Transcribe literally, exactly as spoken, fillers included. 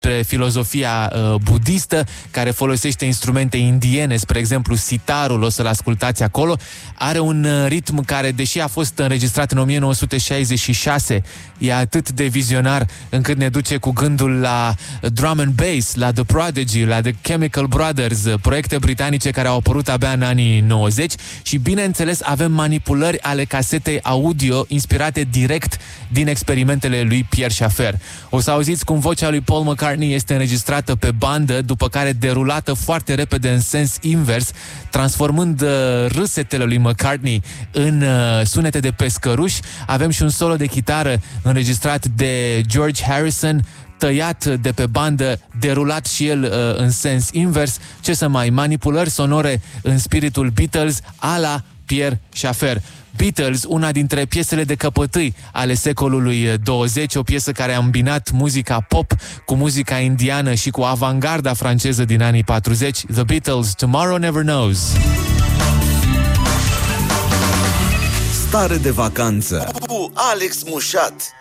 despre filozofia uh, budistă, care folosește instrumente indiene, spre exemplu sitarul, o să-l ascultați acolo. Are un uh, ritm care, deși a fost înregistrat în o mie nouă sute șaizeci și șase, e atât de vizionar încât ne duce cu gândul la drum and bass, la The Prodigy, la The Chemical Brothers, proiecte britanice care au apărut abia în anii nouăzeci și, bineînțeles, avem manipulări ale casetei audio inspirate direct din experimentele lui Pierre Schaeffer. O să auziți cum vocea lui Paul McCartney este înregistrată pe bandă, după care derulată foarte repede în sens invers, transformând uh, râsetele lui McCartney în uh, sunete de pescăruși. Avem și un solo de chitară înregistrat de George Harrison, tăiat de pe bandă, derulat și el uh, în sens invers. Ce să mai, manipulări sonore în spiritul Beatles a la Pierre Schaeffer. Beatles, una dintre piesele de căpătâi ale secolului douăzeci, o piesă care a îmbinat muzica pop cu muzica indiană și cu avangarda franceză din anii patruzeci. The Beatles, Tomorrow Never Knows. Stare de vacanță cu Alex Mușat.